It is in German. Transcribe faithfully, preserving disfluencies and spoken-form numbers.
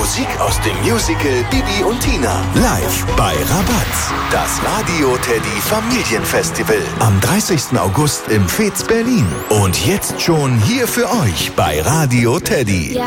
Musik aus dem Musical Bibi und Tina. Live bei Rabatz. Das Radio Teddy Familienfestival. Am dreißigsten August im Fez Berlin. Und jetzt schon hier für euch bei Radio Teddy. Ja,